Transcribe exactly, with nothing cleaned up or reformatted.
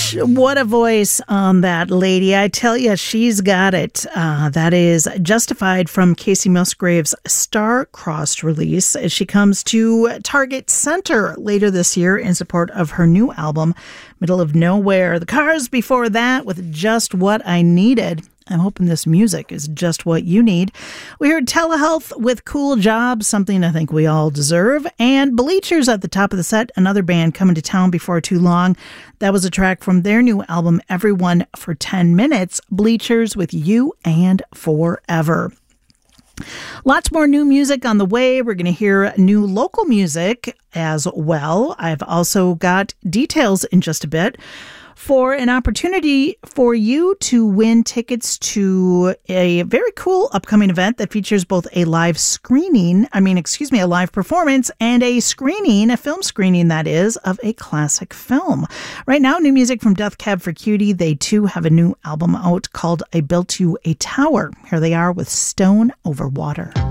Gosh, what a voice on that lady. I tell you, she's got it. Uh, that is Justified from Kacey Musgrave's Star-Crossed release as she comes to Target Center later this year in support of her new album, Middle of Nowhere. The Cars before that with Just What I Needed. I'm hoping this music is just what you need. We heard Telehealth with Cool Job, something I think we all deserve. And Bleachers at the top of the set, another band coming to town before too long. That was a track from their new album, Everyone for ten minutes, Bleachers with You and Forever. Lots more new music on the way. We're going to hear new local music as well. I've also got details in just a bit for an opportunity for you to win tickets to a very cool upcoming event that features both a live screening, I mean, excuse me, a live performance and a screening, a film screening that is, of a classic film. Right now, new music from Death Cab for Cutie. They too have a new album out called I Built You a Tower. Here they are with Stone Over Water.